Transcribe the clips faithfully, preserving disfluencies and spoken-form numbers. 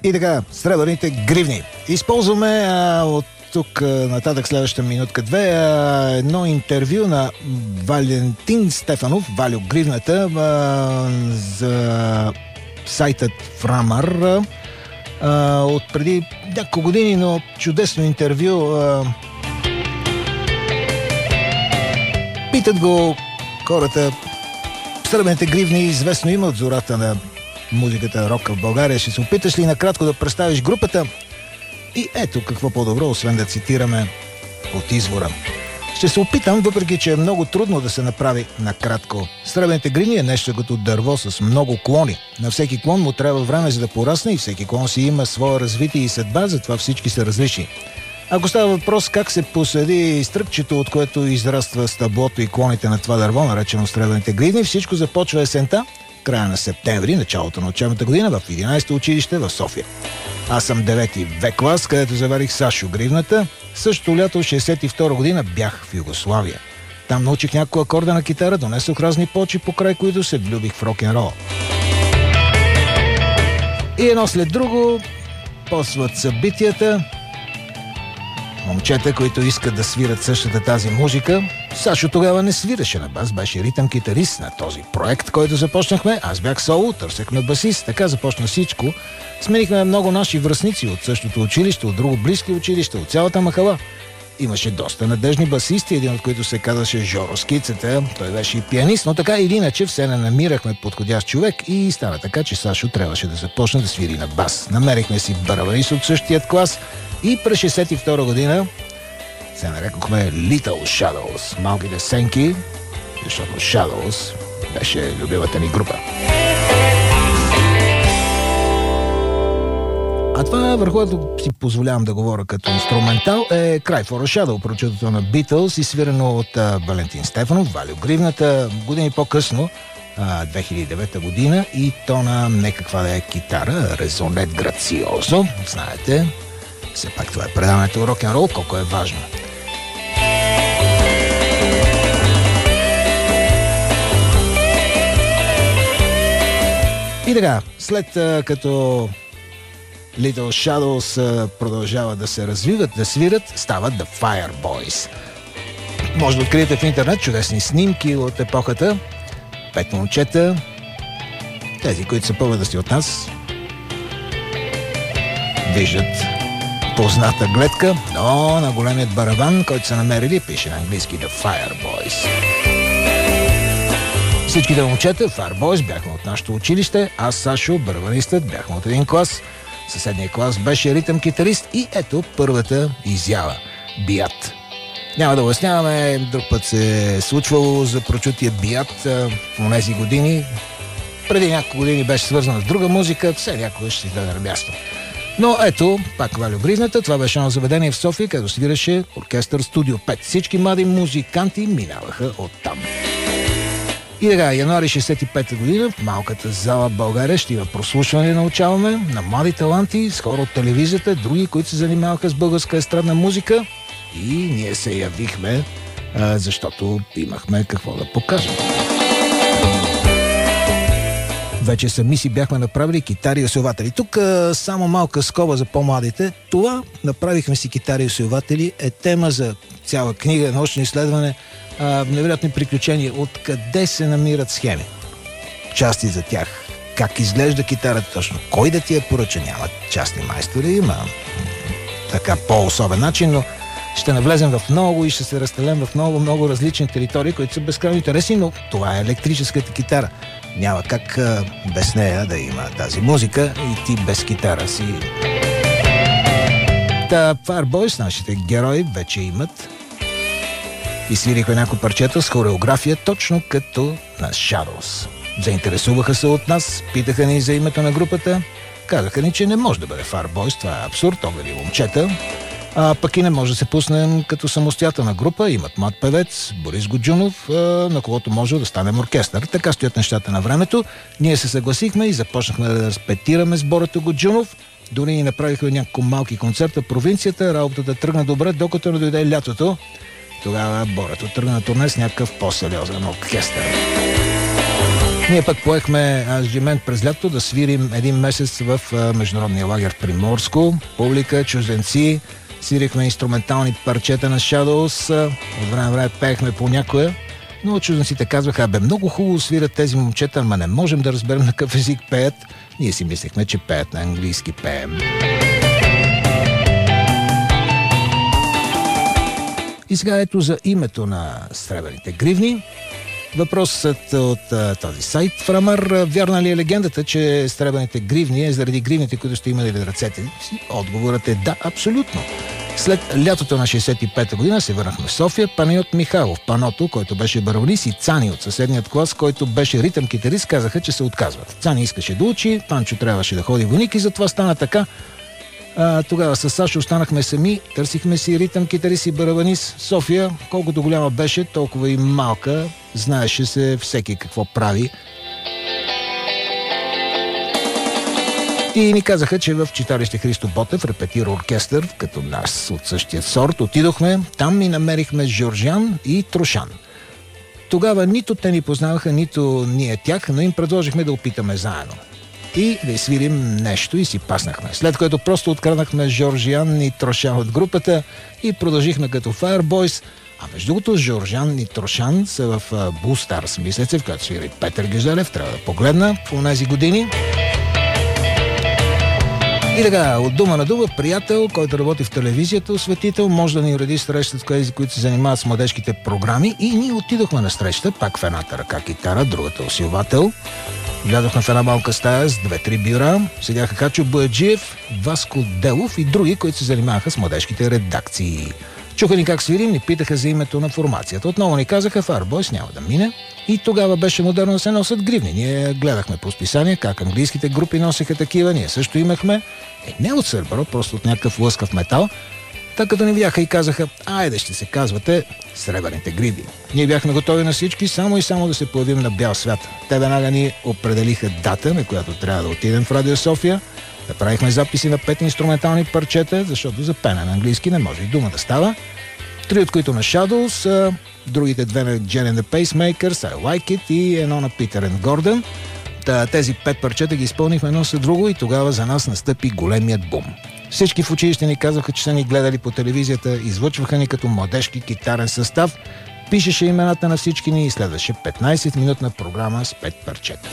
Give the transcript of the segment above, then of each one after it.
И така, сребърните гривни. Използваме а, от тук нататък следващата минутка-две едно интервю на Валентин Стефанов, Валю Гривната, а, за сайтът Фрамър а, от преди няколко години, но чудесно интервю. А, питат го хората, сребърните гривни известно има от зората на музиката рок в България. Ще се опиташ ли накратко да представиш групата? И ето какво по-добро, освен да цитираме от извора. Ще се опитам, въпреки че е много трудно да се направи накратко. Сребърните гривни е нещо като дърво с много клони. На всеки клон му трябва време за да порасне и всеки клон си има своя развитие и съдба, затова всички са различни. Ако става въпрос как се посади стръкчето, от което израства стъблото и клоните на това дърво, наречено сребърните гривни, всичко започва есента, края на септември, началото на учебната година в единайсето училище в София. Аз съм девети век клас, където заварих Сашо Гривната. Същото лято, шейсет и втора година, бях в Югославия. Там научих няколко акорда на китара, донесох разни почи, покрай които се влюбих в рок-н-рол. И едно след друго посват събитията. Момчета, които искат да свират същата тази музика. Сашо тогава не свираше на бас, беше ритъм китарист на този проект, който започнахме. Аз бях соло, търсехме басист, така започна всичко. Сменихме много наши връстници от същото училище, от друго близки училища, от цялата махала. Имаше доста надежни басисти, един от които се казваше Жоро Скицата. Той беше и пианист, но така или иначе все не намирахме подходящ човек и стана така, че Сашо трябваше да започне да свири на бас. Намерихме си барабанист от същият клас и през шейсет и втора година се нарекохме Little Shadows, малките сенки, защото Shadows беше любимата ни група. А това, върху което си позволявам да говоря като инструментал, е Cry for a Shadow, прочутото на Beatles, изсвирено от а, Валентин Стефанов, Валю Гривната, години по-късно, а, две хиляди и девета година, и то на не каква да е китара, резонет грациозо, знаете, все пак това е предаването рок-н-рол, колко е важно. И така, след а, като Little Shadows продължава да се развиват, да свират, стават The Fireboys. Може да откриете в интернет чудесни снимки от епохата. Пет момчета, тези, които са по-възрастни от нас, виждат позната гледка, но на големият барабан, който са намерили, пише на английски The Fireboys. Всичките момчета, Fireboys, бяхме от нашето училище, аз, Сашо, барабанистът, бяхме от един клас. Съседния клас беше ритъм китарист и ето първата изява – Биат. Няма да обясняваме, друг път се е случвало за прочутия Биат в онези години. Преди няколко години беше свързана с друга музика, все някога ще си даде на място. Но ето, пак Валю Гривната, това беше едно заведение в София, където свираше оркестър Студио пет. Всички млади музиканти минаваха оттам. И така, януари шейсет и пета година в малката зала в България ще има прослушване, научаваме, на млади таланти, с хора от телевизията, други, които се занимаваха с българска естрадна музика, и ние се явихме, а, защото имахме какво да покажем. Вече сами си бяхме направили китари и усилватели. Тук а, само малка скоба за по-младите. Това, направихме си китари и усилватели, е тема за цяла книга, научно изследване, Uh, невероятни приключения. Откъде се намират схеми? Части за тях. Как изглежда китарата точно? Кой да ти я поръча? Няма частни майстори, има така по-особен начин, но ще навлезем в много и ще се разстелем в много, много различни територии, които са безкрайно интересни, но това е електрическата китара. Няма как а, без нея да има тази музика и ти без китара си. Та Fireboys, нашите герои, вече имат и свирихме някои парчета с хореография, точно като на Shadows. Заинтересуваха се от нас, питаха ни за името на групата, казаха ни, че не може да бъде Fireboys, това е абсурд, огледи момчета, а пък и не може да се пуснем като самостоятелна група, имат млад певец, Борис Годжунов, на когото може да станем оркестър. Така стоят нещата на времето, ние се съгласихме и започнахме да репетираме с Борето Годжунов, дори ни направихме няколко малки концерта в провинцията, работата тръгна добре, докато не дойде лятото. Тогава Борето тръгна на турне с някакъв по-сериозен оркестър. Ние пък поехме ангажимент през лято да свирим един месец в международния лагер в Приморско. Публика, чужденци, свирихме инструментални парчета на Shadows. От време на време пеехме по някоя. Но чужденците казваха: абе, много хубаво свират тези момчета, ама не можем да разберем на какъв език пеят. Ние си мислехме, че пеят на английски пеем. И сега ето за името на Сребърните гривни. Въпросът от а, този сайт Фрамър: вярна ли е легендата, че Сребърните гривни е заради гривните, които сте имали в ръцете си? Отговорът е да, абсолютно. След лятото на шейсет и пета година се върнахме в София. Панайот Михайлов, Паното, който беше барабанист, и Цани от съседният клас, който беше ритъм китарист, казаха, че се отказват. Цани искаше да учи, Панчо трябваше да ходи войник и затова стана така. А, тогава с Сашо останахме сами, търсихме си ритъм китарист и барабанист. София, колкото голяма беше, толкова и малка, знаеше се всеки какво прави. И ни казаха, че в читалище Христо Ботев репетира оркестър, като нас от същия сорт. Отидохме, там и намерихме Жоржян и Трошан. Тогава нито те ни познаваха, нито ние тях, но им предложихме да опитаме заедно. И да свирим нещо и си паснахме. След което просто откраднахме Жоржян и Трошан от групата и продължихме като Fireboys. А между другото, Жоржян и Трошан са в Blue Stars, мисля, в която свири Петър Гюзелев. Трябва да погледна по тези години. И така, от дума на дума, приятел, който работи в телевизията, осветител, може да ни уреди среща с тези, които се занимават с младежките програми. И ние отидохме на среща, пак в едната ръка китара, другата усилвател. Влязохме в една малка стая с две-три бюра. Седяха Хачо Бояджиев, Васко Делов и други, които се занимаваха с младежките редакции. Чуха ни как свирим, ни питаха за името на формацията. Отново ни казаха: Fireboys няма да мине. И тогава беше модерно да се носят гривни. Ние гледахме по списание как английските групи носиха такива. Ние също имахме. Е, не от сърбър, просто от някакъв лъскав метал. Така като ни видяха и казаха: айде, ще се казвате Сребърните гривни. Ние бяхме готови на всички, само и само да се появим на бял свят. Те веднага ни определиха дата, на която трябва да отидем в Радио София. Направихме записи на пет инструментални парчета, защото за пене на английски не може и дума да става. Три от които на Shadows, другите две на Jen and the Pacemakers, I Like It и едно на Peter and Gordon. Тези пет парчета ги изпълнихме едно след друго и тогава за нас настъпи големият бум. Всички в училище ни казваха, че са ни гледали по телевизията, излъчваха ни като младежки китарен състав, пишеше имената на всички ни и следваше петнайсет-минутна програма с пет парчета.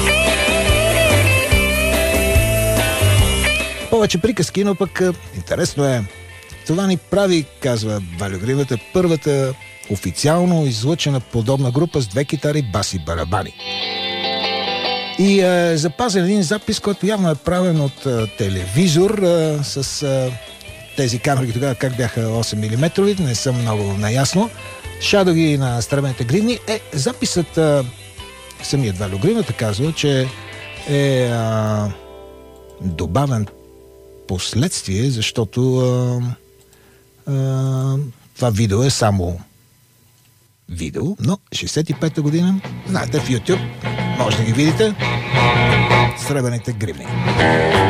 Повече приказки, но пък интересно е. Това ни прави, казва Валю Гривата, първата официално излъчена подобна група с две китари, бас и барабани. И е запазен един запис, който явно е правен от е, телевизор е, с е, тези камери тогава, как бяха осем милиметрови, не съм много наясно. Шадоги на Сребърните гривни. Е, записът е, самият Валю Гривата казва, че е, е добавен последствие, защото е, е, това видео е само видео, но шейсет и пета година, знаете, в YouTube може да ги видите. Сребърните гривни.